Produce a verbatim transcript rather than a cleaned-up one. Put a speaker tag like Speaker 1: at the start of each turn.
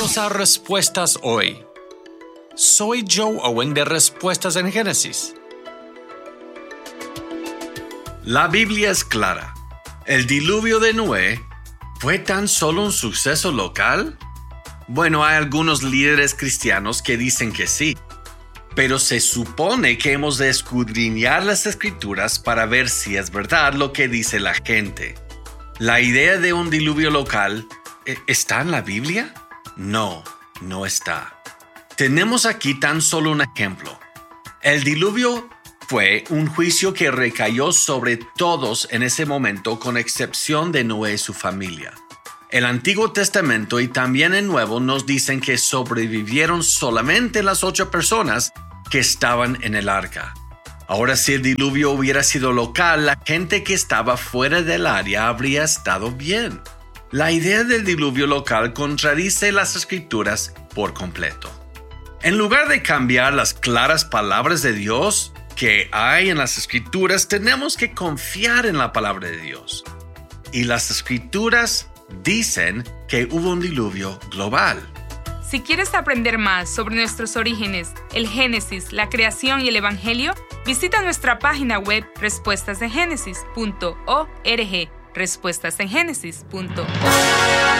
Speaker 1: Bienvenidos a Respuestas Hoy. Soy Joe Owen de Respuestas en Génesis. La Biblia es clara. ¿El diluvio de Noé fue tan solo un suceso local? Bueno, hay algunos líderes cristianos que dicen que sí, pero se supone que hemos de escudriñar las Escrituras para ver si es verdad lo que dice la gente. ¿La idea de un diluvio local está en la Biblia? No, no está. Tenemos aquí tan solo un ejemplo. El diluvio fue un juicio que recayó sobre todos en ese momento, con excepción de Noé y su familia. El Antiguo Testamento y también el Nuevo nos dicen que sobrevivieron solamente las ocho personas que estaban en el arca. Ahora, si el diluvio hubiera sido local, la gente que estaba fuera del área habría estado bien. La idea del diluvio local contradice las Escrituras por completo. En lugar de cambiar las claras palabras de Dios que hay en las Escrituras, tenemos que confiar en la palabra de Dios. Y las Escrituras dicen que hubo un diluvio global.
Speaker 2: Si quieres aprender más sobre nuestros orígenes, el Génesis, la creación y el Evangelio, visita nuestra página web respuestas en génesis punto org. respuestas en génesis punto org.